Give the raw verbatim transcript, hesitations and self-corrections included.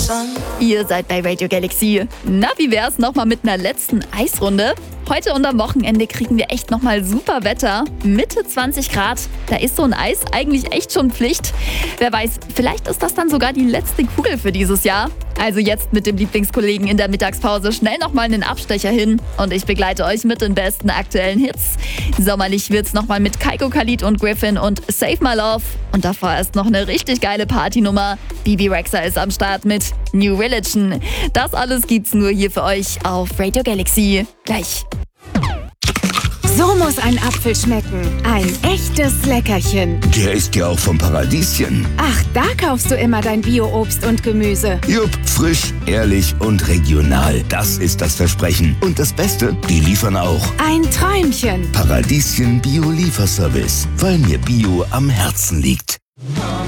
Ihr seid bei Radio Galaxy. Na, wie wär's nochmal mit einer letzten Eisrunde? Heute und am Wochenende kriegen wir echt nochmal super Wetter. Mitte zwanzig Grad. Da ist so ein Eis eigentlich echt schon Pflicht. Wer weiß, vielleicht ist das dann sogar die letzte Kugel für dieses Jahr. Also jetzt mit dem Lieblingskollegen in der Mittagspause schnell nochmal einen Abstecher hin. Und ich begleite euch mit den besten aktuellen Hits. Sommerlich wird's nochmal mit Kaiko Khalid und Griffin und Save My Love. Und davor ist noch eine richtig geile Partynummer. Bibi Rexha ist am Start mit New Religion. Das alles gibt's nur hier für euch auf Radio Galaxy. Gleich. So muss ein Apfel schmecken. Ein echtes Leckerchen. Der ist ja auch vom Paradieschen. Ach, da kaufst du immer dein Bio-Obst und Gemüse. Jupp, frisch, ehrlich und regional. Das ist das Versprechen. Und das Beste, die liefern auch. Ein Träumchen. Paradieschen Bio-Lieferservice. Weil mir Bio am Herzen liegt.